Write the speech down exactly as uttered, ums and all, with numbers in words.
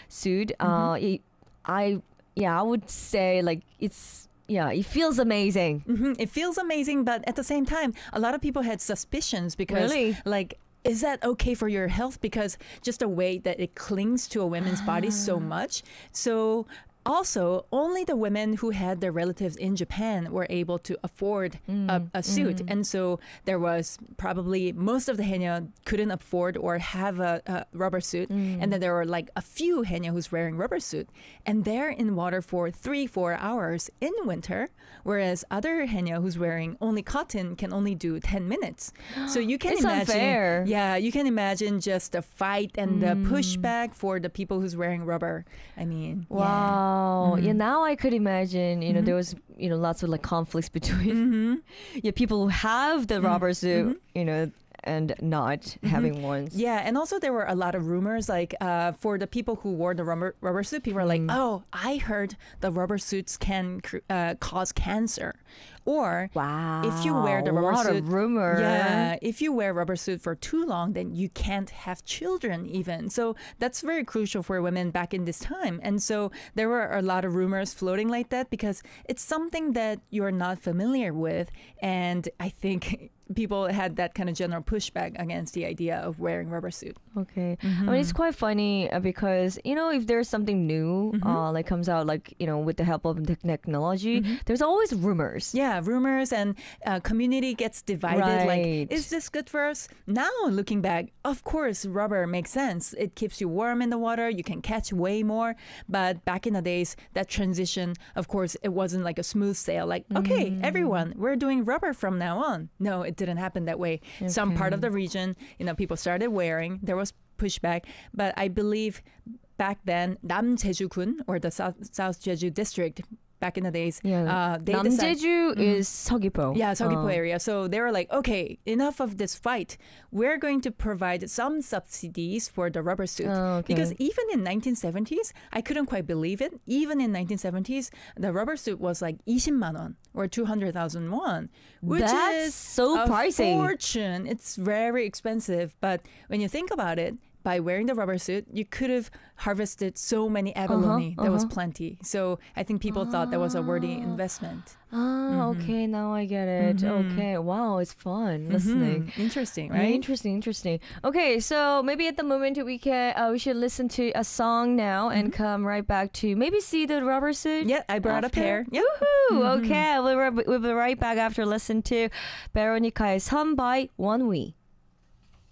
suit. Uh, it, I yeah, I would say like it's yeah, it feels amazing. Mm-hmm. It feels amazing, but at the same time, a lot of people had suspicions because Really? like. Is that okay for your health? Because just the way that it clings to a woman's body so much. So also, only the women who had their relatives in Japan were able to afford Mm, a, a suit. mm. And so there was probably most of the haenyeo couldn't afford or have a, a rubber suit. Mm. And then there were like a few haenyeo who's wearing rubber suit. And they're in water for three, four hours in winter. Whereas other haenyeo who's wearing only cotton can only do ten minutes. So you can It's imagine. unfair. Yeah, you can imagine just the fight and the Mm. pushback for the people who's wearing rubber. I mean, yeah. Wow. Mhm. Yeah, now I could imagine, you know, Mhm. there was, you know, lots of like conflicts between Mm-hmm. yeah, people who have the rubber suit, you know, and not having ones. Yeah, and also there were a lot of rumors like uh, for the people who wore the rubber rubber suit, people were like, Mm. "Oh, I heard the rubber suits can cr- uh, cause cancer," or Wow. if you wear the rubber a lot suit, of rumor. yeah, if you wear rubber suit for too long, then you can't have children even. So that's very crucial for women back in this time. And so there were a lot of rumors floating like that because it's something that you're not familiar with, and I think people had that kind of general pushback against the idea of wearing rubber suit. Okay. I mean, it's quite funny uh, because, you know, if there's something new, uh, like comes out, like, you know, with the help of tech- technology, there's always rumors. Yeah, rumors and uh, community gets divided. Right. Like, is this good for us? Now, looking back, of course, rubber makes sense. It keeps you warm in the water. You can catch way more. But back in the days, that transition, of course, it wasn't like a smooth sail. Like, okay, everyone, we're doing rubber from now on. No, it didn't happen that way. Some part of the region, you know, people started wearing. There was pushback. But I believe back then, Namjeju-gun, or the South, South Jeju district, back in the days, Yeah. uh, they decided, Namjeju is Seogwipo. yeah, Seogwipo Uh, area. So they were like, okay, enough of this fight. We're going to provide some subsidies for the rubber suit. Oh, okay. Because even in nineteen seventies, I couldn't quite believe it. Even in nineteen seventies, the rubber suit was like 이십만 원 or two hundred thousand won, which That's is so a pricey. fortune. It's very expensive. But when you think about it, by wearing the rubber suit, you could have harvested so many abalone. Uh-huh, There was uh-huh. plenty. So I think people thought that was a worthy investment. Ah, okay, now I get it. Okay, wow, it's fun listening. Hmm. Interesting, Yeah, right? interesting, interesting. Okay, so maybe at the moment we can uh, we should listen to a song now and come right back to maybe see the rubber suit. Yeah, I brought after. a pair. Yep. Woohoo! Okay, we'll, we'll be right back after listening to Veronica's Hum by One We.